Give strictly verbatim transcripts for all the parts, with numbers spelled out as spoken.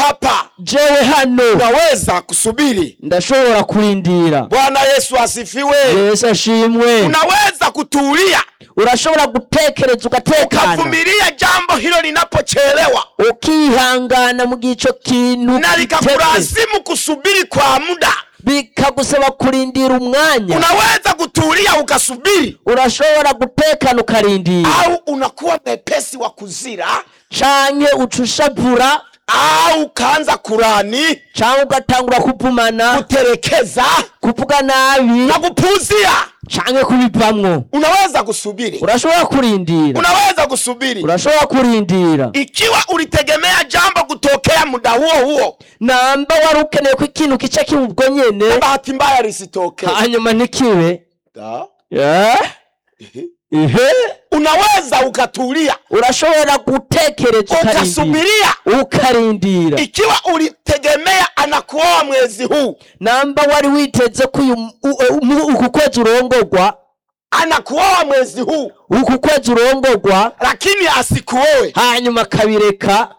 hapa, jewe hano unaweza kusubiri. ndashobora kurindira. Bwana Yesu asifiwe. Yesu ashimwe. Unaweza kutulia, urashobora gutekereza ugatekana, ukavumilia jambo hilo linapochelewa, ukihangana mu gico kintu na likakulazimu kusubiri kwa muda, bikagusaba kurindira umwanya. Unaweza kutulia ukasubiri, urashobora gutekana ukarindira, au unakuwa mepesi wa kuzira, canke ucushavura, au kaanza kurani, canke ugatangura kupumana, kuterekeza, kuvuga nabi na kupuzia, canke kubivamwo. Unaweza kusubiri, urashobora kurindira, unaweza kusubiri, urashobora kurindira. Ikiwa ulitegemea jambo kutokea muda huo huo, namba wari ukeneye ko ikintu kica kibubwo nyene, bahati mbaya lisitoke, hanyuma nikibe da yeah. Ehe, unaweza ukatulia, urashobora gutekereza ukasubiria, ukarindira. Ikiwa ulitegemea anakuoa mwezi huu, namba wari witeze ko uku kwezi urongorwa, anakuoa mwezi huu, uku kwezi urongorwa, lakini asikuoe, hanyuma kabireka.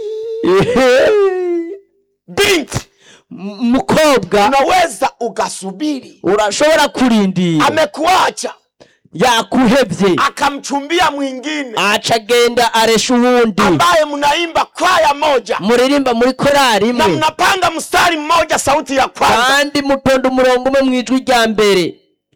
binti, mukobwa, unaweza ukasubiri, urashobora kurindira. Amekuacha, yakuhevye, akamchumbia mwingine, acagenda aresha uwundi, ambaye mnaimba kwaya moja, muririmba muri korari imwe, na mnapanga mstari mmoja sauti ya kwanza, kandi mutonda umurongo umwe mwijwi rya mbere.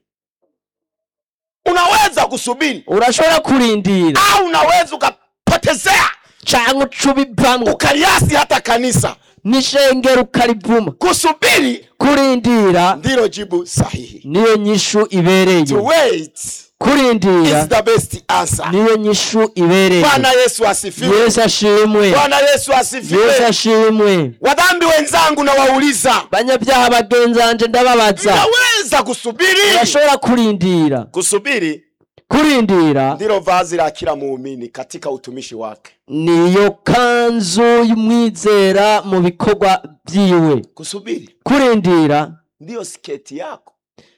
Unaweza kusubiri, urashobora kurindira, au unaweza ukapotezea, canke ucubivamwo, ukaliasi hata kanisa, n'ishengero ukarivuma. Kusubiri, kurindira ndilo jibu sahihi. niyo nyishu ibereye. To wait kurindira is the best answer. niyo nyishu ibereye. Bwana Yesu asifiwe. Yesu ashimwe. Bwana Yesu asifiwe. Yesu ashimwe. Wadhambi wenzangu na wauliza, banyabyaha bagenzanje ndababaza, unaweza kusubiri? urashobora kurindira. Kusubiri, kurindira ndilo vazi la kila muumini katika utumishi wake. niyo kanzu y'umwizera mu bikorwa byiwe. Kusubiri, kurindira ndiyo sketi yako,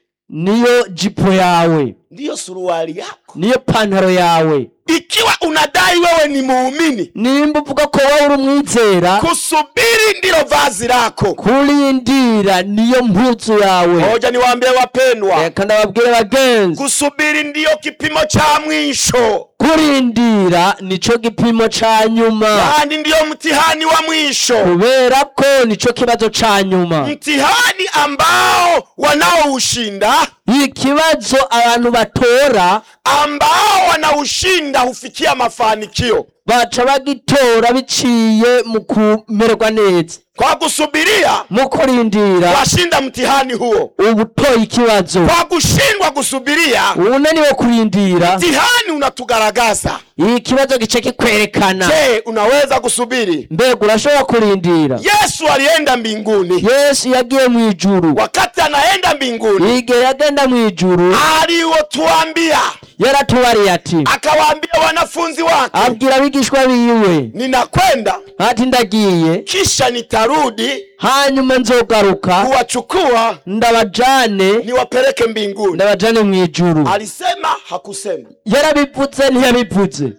niyo jipo yawe, ndiyo suruali yako, niyo pantaro yawe. Ikiwa unadai wewe ni muumini, nimba uvuga ko wewe uri umwizera, kusubiri ndilo vazi lako. kurindira niyo mpuzu yawe. Hoja niwaambie wapendwa, reka ndababwire bagenzi, kusubiri ndiyo kipimo cha mwisho. kurindira nico gipimo ca nyuma, kandi ndiyo mtihani wa mwisho, kubera ko nico kibazo ca nyuma, mtihani ambao wanaoushinda, ikibazo abantu batora, ambao wanaushinda hufikia mafanikio, baca bagitora biciye mu kumererwa neza. Kwa kusubiria, mu kurindira, washinda mtihani huo. ubutoyi ikibazo. Kwa kushindwa kusubiria, unaniwe kurindira, mtihani unatugaragaza. ikibazo gice kikwerekana. Je, unaweza kusubiri? Mbega urashobora kurindira? Yesu alienda mbinguni. Yesu yagiye mu ijuru. Wakati anaenda mbinguni, igihe yagenda mu ijuru, aliyotuambia, yaratubariye ati, akawaambia wanafunzi wake, abwira abigishwa biwe, ninakwenda, ati ndagiye, kisha nitarudi, hanyuma nzogaruka kuwachukua, ndabajane, niwapeleke mbinguni. ndabajane mu ijuru. Alisema, hakusema? Yarabivuze ntiyabivuze?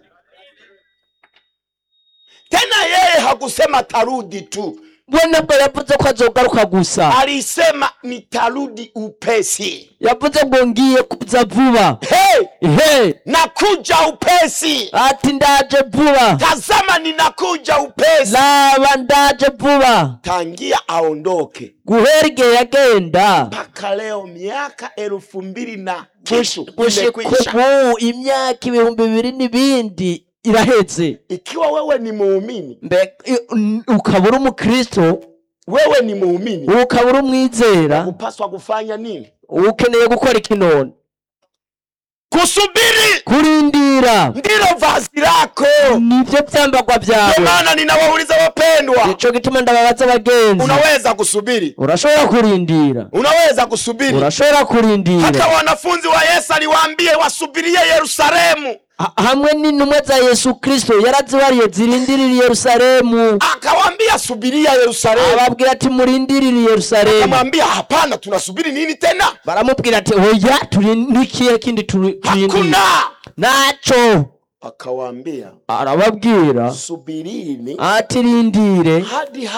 Tena yeye hakusema tarudi tu, we nabwo yavuze ko azogaruka gusa. Alisema nitarudi upesi. Yavuze ngo ngiye kuza vuba. Hey, hey, nakuja upesi. ati ndaje vuba. Tazama ninakuja upesi. Laba ndaje vuba. Tangia aondoke, guhera igihe yagenda mpaka leo miaka elfu mbili na kitu imekwisha. Imyaka ibihumbi bibiri n'ibindi iraheze. Ikiwa wewe ni muumini, mbe ukabura umukristo, wewe ni muumini, ukabura umwizera, upaswa kufanya nini? ukeneye gukora ikinone? Kusubiri, kurindira ndilo vazi lako, nivyo vyambagwa vyawe. Kwa maana ninawauliza wapendwa, nico gituma ndababaza bagenzi, unaweza kusubiri? Urashobora kurindira? Unaweza kusubiri? Urashobora kurindira? Hata wanafunzi wa Yesu aliwaambia wasubirie Yerusalemu. hamwe n'intumwa za Yesu Kristo yarazibariye zirindirira Yerusalemu. Akawaambia subiria Yerusalemu. Ababwira ati murindirire Yerusalemu. Akamwambia hapana, tunasubiri nini tena? Baramubwira ati hoya turinikiye kindi turindiriye. Hakuna nacho. Akawaambia, arababwira subirini ati rindire hadi